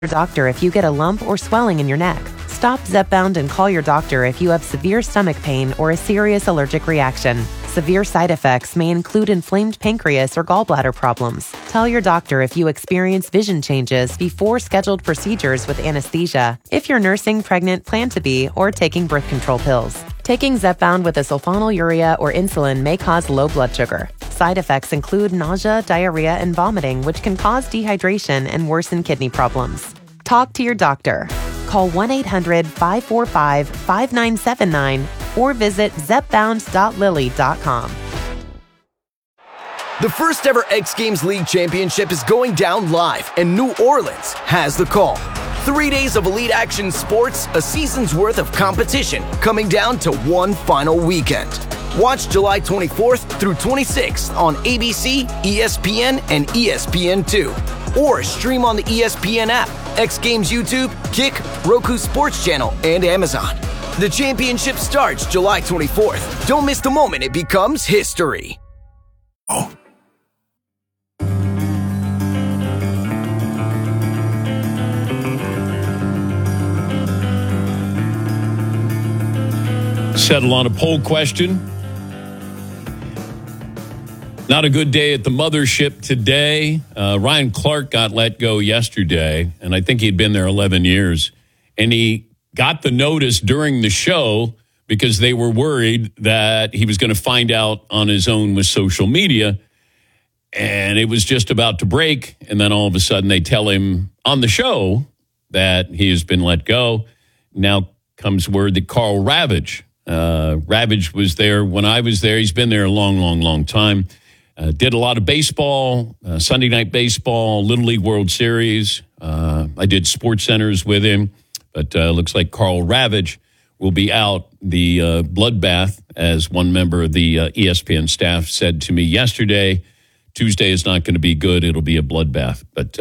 Your doctor if you get a lump or swelling in your neck. Stop Zepbound and call your doctor if you have severe stomach pain or a serious allergic reaction. Severe side effects may include inflamed pancreas or gallbladder problems. Tell your doctor if you experience vision changes before scheduled procedures with anesthesia, if you're nursing, pregnant, plan to be, or taking birth control pills. Taking Zepbound with a sulfonylurea or insulin may cause low blood sugar. Side effects include nausea, diarrhea, and vomiting, which can cause dehydration and worsen kidney problems. Talk to your doctor. Call 1-800-545-5979 or visit zepbound.lilly.com. The first ever X Games League Championship is going down live, and New Orleans has the call. 3 days of elite action sports, a season's worth of competition, coming down to one final weekend. Watch July 24th through 26th on ABC, ESPN, and ESPN2. Or stream on the ESPN app, X Games YouTube, Kick, Roku Sports Channel, and Amazon. The championship starts July 24th. Don't miss the moment it becomes history. Oh. Settle on a poll question. Not a good day at the mothership today. Ryan Clark got let go yesterday, and I think he'd been there 11 years. And he got the notice during the show because they were worried that he was going to find out on his own with social media. And it was just about to break. And then all of a sudden they tell him on the show that he has been let go. Now comes word that Carl Ravage was there when I was there. He's been there a long time. Did a lot of baseball, Sunday night baseball, Little League World Series. I did Sports Centers with him, but looks like Carl Ravage will be out. The bloodbath, as one member of the ESPN staff said to me yesterday, Tuesday is not going to be good. It'll be a bloodbath. But,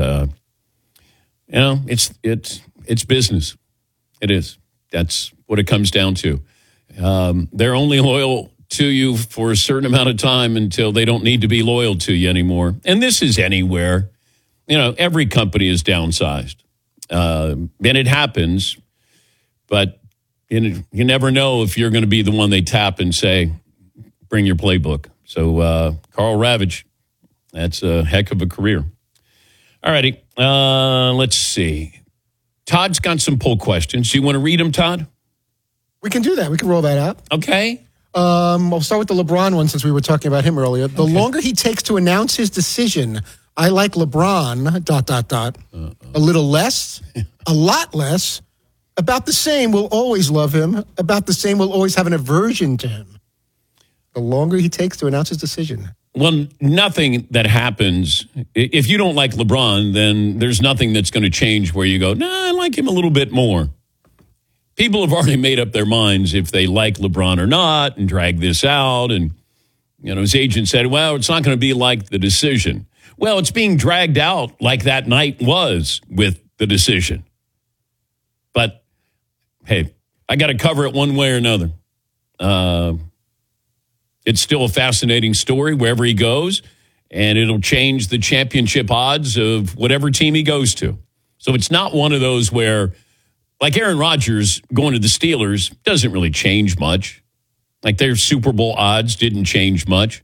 it's business. It is. That's what it comes down to. They're only loyal to you for a certain amount of time until they don't need to be loyal to you anymore. And this is anywhere. Every company is downsized. And it happens, but you never know if you're going to be the one they tap and say, bring your playbook. So Carl Ravage, that's a heck of a career. All righty, let's see. Todd's got some poll questions. Do you want to read them, Todd? We can do that. We can roll that out. Okay. I'll start with the LeBron one since we were talking about him earlier. The longer he takes to announce his decision, I like LeBron, ... A little less, a lot less, about the same, will always love him. About the same, will always have an aversion to him. The longer he takes to announce his decision. Well, nothing that happens, if you don't like LeBron, then there's nothing that's going to change where you go, I like him a little bit more. People have already made up their minds if they like LeBron or not and drag this out. And, his agent said, well, it's not going to be like the decision. Well, it's being dragged out like that night was with the decision. But, hey, I got to cover it one way or another. It's still a fascinating story wherever he goes, and it'll change the championship odds of whatever team he goes to. So it's not one of those where, like Aaron Rodgers going to the Steelers doesn't really change much. Like their Super Bowl odds didn't change much.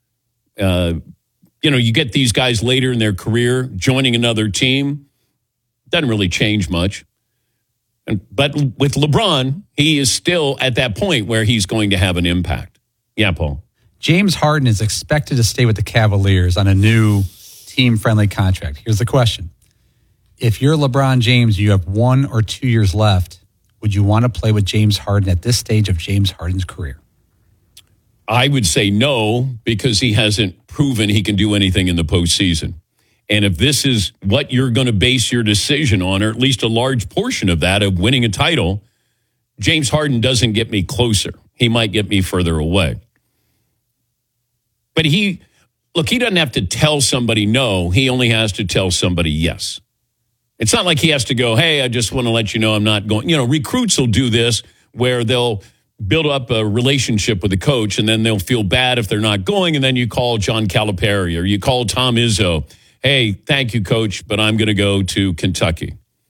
You get these guys later in their career joining another team. Doesn't really change much. But with LeBron, he is still at that point where he's going to have an impact. Yeah, Paul. James Harden is expected to stay with the Cavaliers on a new team-friendly contract. Here's the question. If you're LeBron James, you have 1 or 2 years left, would you want to play with James Harden at this stage of James Harden's career? I would say no, because he hasn't proven he can do anything in the postseason. And if this is what you're going to base your decision on, or at least a large portion of that, of winning a title, James Harden doesn't get me closer. He might get me further away. But he doesn't have to tell somebody no. He only has to tell somebody yes. It's not like he has to go, hey, I just want to let you know I'm not going. Recruits will do this where they'll build up a relationship with the coach and then they'll feel bad if they're not going. And then you call John Calipari or you call Tom Izzo. Hey, thank you, coach, but I'm going to go to Kentucky.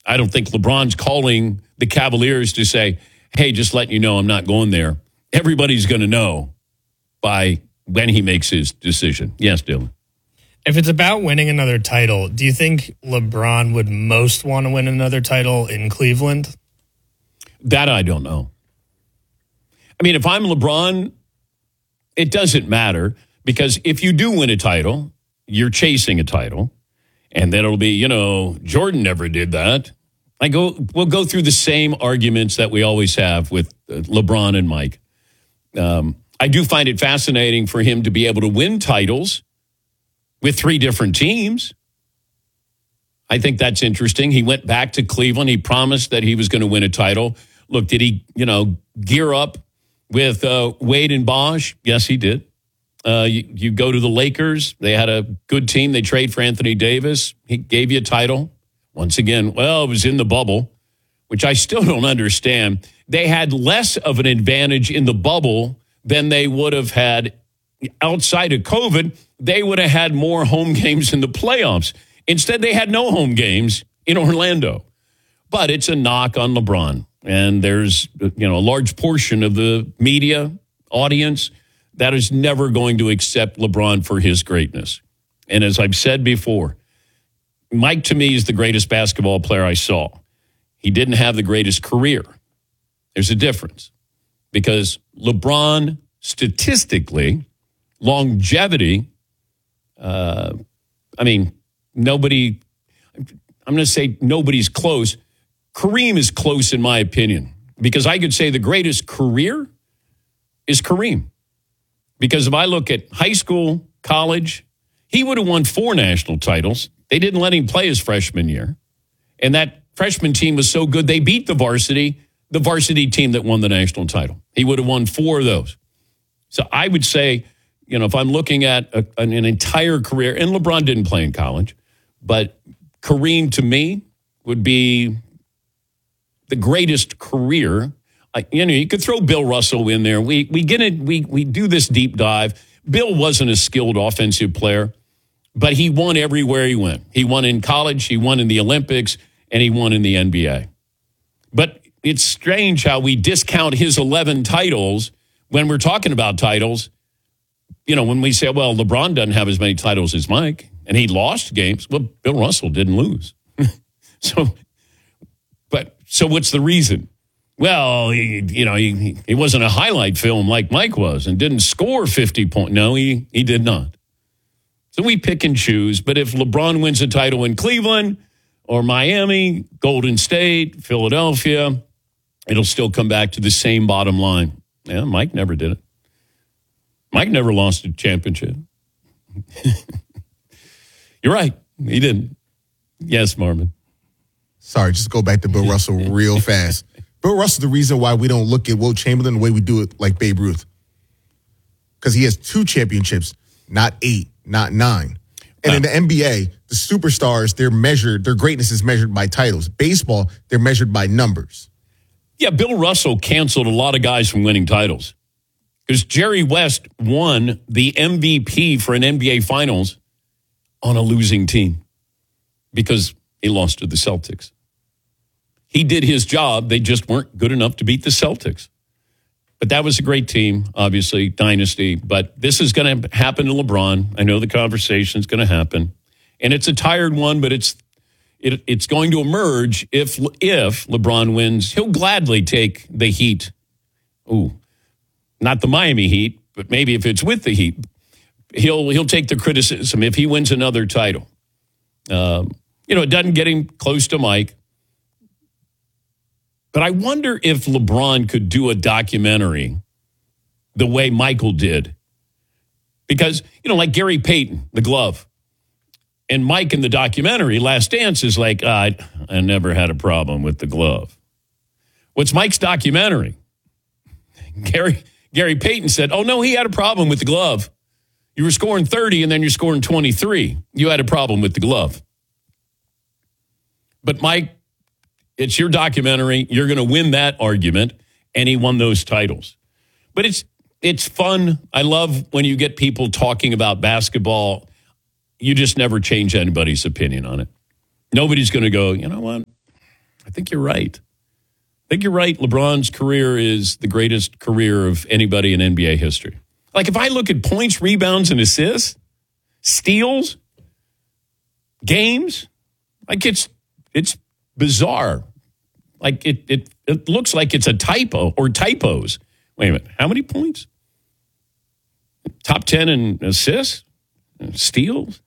I don't think LeBron's calling the Cavaliers to say, hey, just letting you know I'm not going there. Everybody's going to know by when he makes his decision. Yes, Dylan. If it's about winning another title, do you think LeBron would most want to win another title in Cleveland? That I don't know. I mean, if I'm LeBron, it doesn't matter, because if you do win a title, you're chasing a title, and then it'll be, Jordan never did that. We'll go through the same arguments that we always have with LeBron and Mike. I do find it fascinating for him to be able to win titles with 3 different teams. I think that's interesting. He went back to Cleveland. He promised that he was going to win a title. Look, did he, gear up with Wade and Bosh? Yes, he did. You go to the Lakers. They had a good team. They trade for Anthony Davis. He gave you a title. Once again, it was in the bubble, which I still don't understand. They had less of an advantage in the bubble than they would have had outside of COVID. They would have had more home games in the playoffs. Instead, they had no home games in Orlando. But it's a knock on LeBron. And there's, a large portion of the media audience that is never going to accept LeBron for his greatness. And as I've said before, Mike, to me, is the greatest basketball player I saw. He didn't have the greatest career. There's a difference. Because LeBron, statistically, longevity, nobody, I'm going to say nobody's close. Kareem is close in my opinion, because I could say the greatest career is Kareem. Because if I look at high school, college, he would have won 4 national titles. They didn't let him play his freshman year. And that freshman team was so good, they beat the varsity team that won the national title. He would have won 4 of those. So I would say, if I'm looking at an entire career, and LeBron didn't play in college, but Kareem to me would be the greatest career. You could throw Bill Russell in there. We get it. We do this deep dive. Bill wasn't a skilled offensive player, but he won everywhere he went. He won in college, he won in the Olympics, and he won in the NBA. But it's strange how we discount his 11 titles when we're talking about titles. When we say, well, LeBron doesn't have as many titles as Mike, and he lost games. Well, Bill Russell didn't lose. So what's the reason? Well, he wasn't a highlight film like Mike was and didn't score 50 points. No, he did not. So we pick and choose. But if LeBron wins a title in Cleveland or Miami, Golden State, Philadelphia, it'll still come back to the same bottom line. Yeah, Mike never did it. Mike never lost a championship. You're right. He didn't. Yes, Marvin. Sorry, just go back to Bill Russell real fast. Bill Russell's the reason why we don't look at Wilt Chamberlain the way we do it like Babe Ruth. Because he has 2 championships, not 8, not 9. And in the NBA, the superstars, their greatness is measured by titles. Baseball, they're measured by numbers. Yeah, Bill Russell canceled a lot of guys from winning titles. Because Jerry West won the MVP for an NBA Finals on a losing team because he lost to the Celtics. He did his job. They just weren't good enough to beat the Celtics. But that was a great team, obviously, dynasty. But this is going to happen to LeBron. I know the conversation is going to happen. And it's a tired one, but it's going to emerge if LeBron wins. He'll gladly take the Heat. Ooh, not the Miami Heat, but maybe if it's with the Heat, he'll take the criticism if he wins another title. It doesn't get him close to Mike. But I wonder if LeBron could do a documentary the way Michael did. Because, like Gary Payton, the glove. And Mike in the documentary, Last Dance, is like, I never had a problem with the glove. What's Mike's documentary? Gary Payton said, oh, no, he had a problem with the glove. You were scoring 30 and then you're scoring 23. You had a problem with the glove. But Mike, it's your documentary. You're going to win that argument. And he won those titles. But it's fun. I love when you get people talking about basketball. You just never change anybody's opinion on it. Nobody's going to go, you know what? I think you're right. LeBron's career is the greatest career of anybody in NBA history. Like, if I look at points, rebounds, and assists, steals, games, like it's bizarre. Like it looks like it's a typo or typos. Wait a minute. How many points? Top 10 in assists, steals.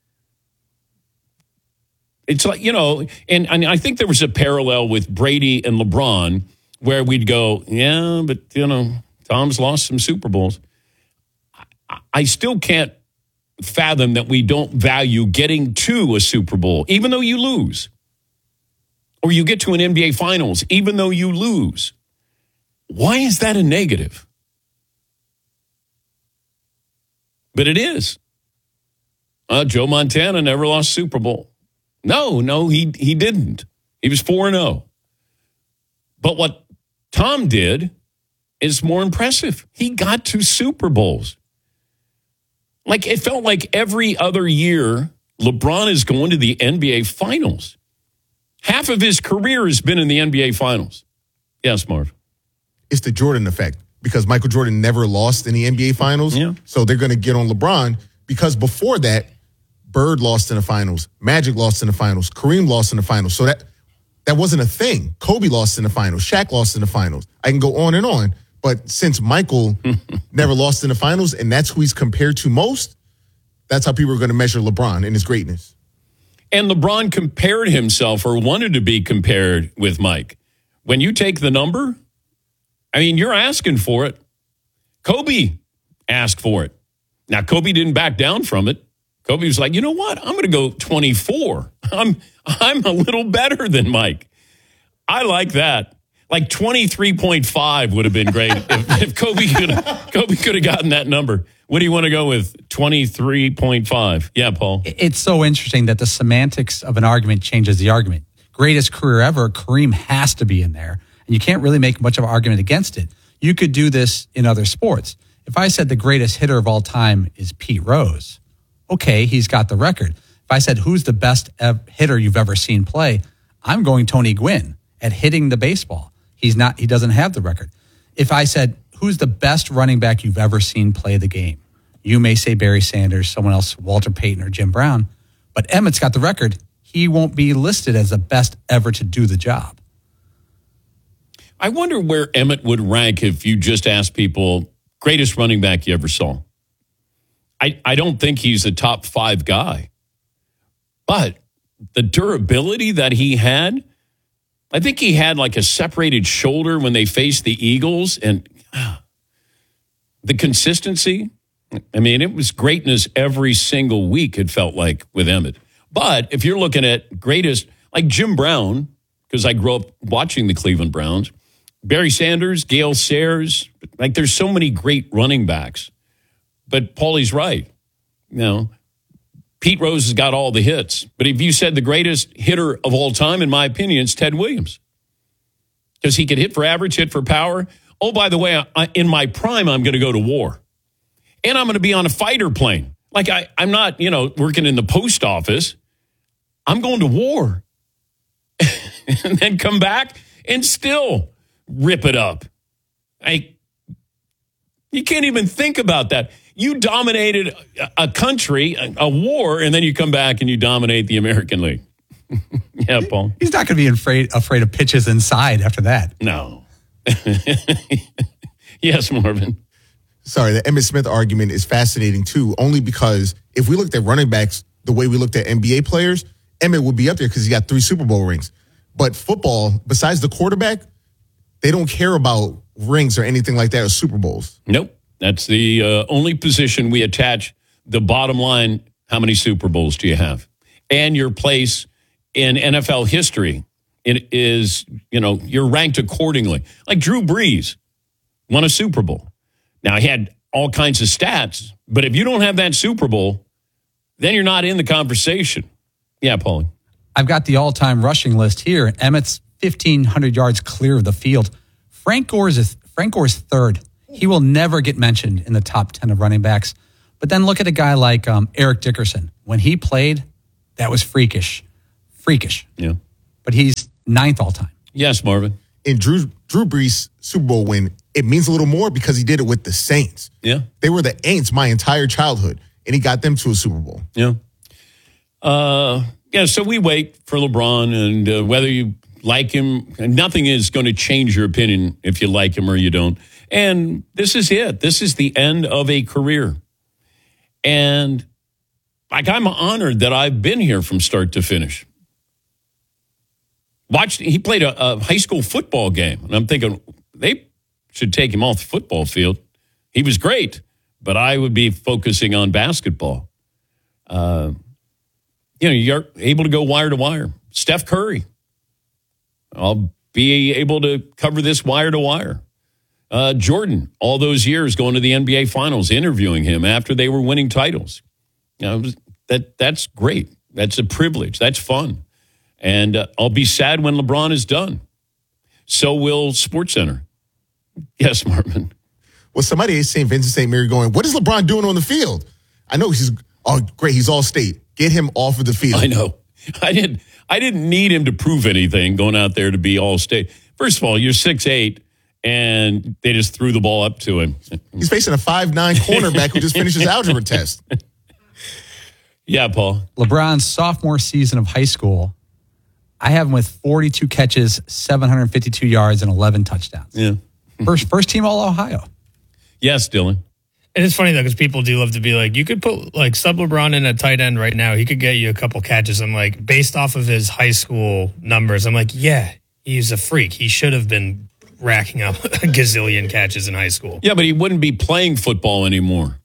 It's like, and I think there was a parallel with Brady and LeBron where we'd go, yeah, but, Tom's lost some Super Bowls. I still can't fathom that we don't value getting to a Super Bowl, even though you lose. Or you get to an NBA Finals, even though you lose. Why is that a negative? But it is. Joe Montana never lost Super Bowl. No, he didn't. He was 4-0. But what Tom did is more impressive. He got to Super Bowls. Like, it felt like every other year, LeBron is going to the NBA Finals. Half of his career has been in the NBA Finals. Yes, Marv. It's the Jordan effect because Michael Jordan never lost in the NBA Finals. Yeah. So they're going to get on LeBron because before that, Bird lost in the finals. Magic lost in the finals. Kareem lost in the finals. So that wasn't a thing. Kobe lost in the finals. Shaq lost in the finals. I can go on and on. But since Michael never lost in the finals, and that's who he's compared to most, that's how people are going to measure LeBron and his greatness. And LeBron compared himself or wanted to be compared with Mike. When you take the number, I mean, you're asking for it. Kobe asked for it. Now, Kobe didn't back down from it. Kobe was like, you know what? I'm going to go 24. I'm a little better than Mike. I like that. Like 23.5 would have been great if Kobe could have gotten that number. What do you want to go with? 23.5. Yeah, Paul. It's so interesting that the semantics of an argument changes the argument. Greatest career ever, Kareem has to be in there. And you can't really make much of an argument against it. You could do this in other sports. If I said the greatest hitter of all time is Pete Rose, okay, he's got the record. If I said, who's the best hitter you've ever seen play, I'm going Tony Gwynn at hitting the baseball. He doesn't have the record. If I said, who's the best running back you've ever seen play the game, you may say Barry Sanders, someone else, Walter Payton or Jim Brown. But Emmett's got the record. He won't be listed as the best ever to do the job. I wonder where Emmett would rank if you just asked people, greatest running back you ever saw. I don't think he's a top 5 guy. But the durability that he had, I think he had like a separated shoulder when they faced the Eagles. And the consistency, I mean, it was greatness every single week, it felt like, with Emmett. But if you're looking at greatest, like Jim Brown, because I grew up watching the Cleveland Browns, Barry Sanders, Gale Sayers, like there's so many great running backs. But Paulie's right. Pete Rose has got all the hits. But if you said the greatest hitter of all time, in my opinion, it's Ted Williams. Because he could hit for average, hit for power. Oh, by the way, in my prime, I'm going to go to war. And I'm going to be on a fighter plane. Like I'm not, working in the post office. I'm going to war. And then come back and still rip it up. You can't even think about that. You dominated a country, a war, and then you come back and you dominate the American League. Yeah, Paul. He's not going to be afraid of pitches inside after that. No. Yes, Marvin. Sorry, the Emmitt Smith argument is fascinating, too, only because if we looked at running backs the way we looked at NBA players, Emmitt would be up there because he got 3 Super Bowl rings. But football, besides the quarterback, they don't care about rings or anything like that or Super Bowls. Nope. That's the only position we attach the bottom line. How many Super Bowls do you have? And your place in NFL history it is, you're ranked accordingly. Like Drew Brees won a Super Bowl. Now, he had all kinds of stats, but if you don't have that Super Bowl, then you're not in the conversation. Yeah, Paulie. I've got the all-time rushing list here. Emmett's 1,500 yards clear of the field. Frank Gore's third. He will never get mentioned in the top 10 of running backs. But then look at a guy like Eric Dickerson. When he played, that was freakish. Yeah. But he's 9th all time. Yes, Marvin. In Drew Brees' Super Bowl win, it means a little more because he did it with the Saints. Yeah. They were the Aints my entire childhood, and he got them to a Super Bowl. Yeah. So we wait for LeBron, and whether you like him, nothing is going to change your opinion if you like him or you don't. And this is it. This is the end of a career. And I'm honored that I've been here from start to finish. He played a high school football game, and I'm thinking they should take him off the football field. He was great, but I would be focusing on basketball. You're able to go wire to wire. Steph Curry. I'll be able to cover this wire to wire. Jordan, all those years going to the NBA Finals, interviewing him after they were winning titles. That's great. That's a privilege. That's fun. And I'll be sad when LeBron is done. So will SportsCenter. Yes, Marvin. Well, somebody is St. Vincent St. Mary going, what is LeBron doing on the field? I know great, he's all state. Get him off of the field. I know. I didn't need him to prove anything going out there to be all state. First of all, you're 6'8", and they just threw the ball up to him. He's facing a 5'9" cornerback who just finished his algebra test. Yeah, Paul. LeBron's sophomore season of high school, I have him with 42 catches, 752 yards, and 11 touchdowns. Yeah. First team All-Ohio. Yes, Dylan. And it's funny, though, because people do love to be like, you could put, sub LeBron in a tight end right now. He could get you a couple catches. I'm like, based off of his high school numbers, I'm like, yeah, he's a freak. He should have been racking up a gazillion catches in high school. Yeah, but he wouldn't be playing football anymore.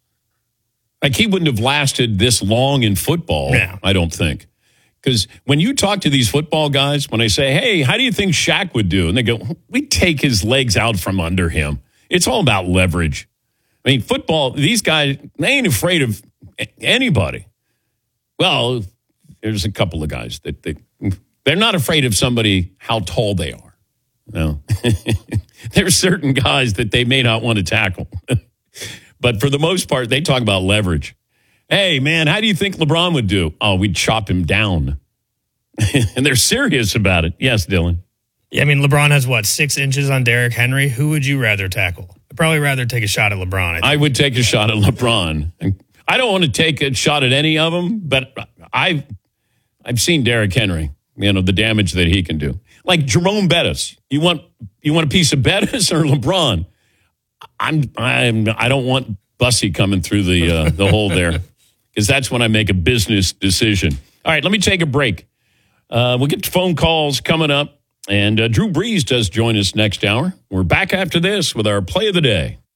He wouldn't have lasted this long in football, I don't think. Because when you talk to these football guys, when I say, hey, how do you think Shaq would do? And they go, we take his legs out from under him. It's all about leverage. I mean, football, these guys, they ain't afraid of anybody. Well, there's a couple of guys that they're not afraid of somebody, how tall they are. No. There's certain guys that they may not want to tackle. But for the most part, they talk about leverage. Hey, man, how do you think LeBron would do? Oh, we'd chop him down. And they're serious about it. Yes, Dylan. Yeah, I mean, LeBron has, 6 inches on Derrick Henry? Who would you rather tackle? I'd probably rather take a shot at LeBron. I would take a shot at LeBron. I don't want to take a shot at any of them, but I've seen Derrick Henry, the damage that he can do. Like Jerome Bettis. You want a piece of Bettis or LeBron? I don't want Bussy coming through the hole there, because that's when I make a business decision. All right, let me take a break. We'll get to phone calls coming up, and Drew Brees does join us next hour. We're back after this with our play of the day.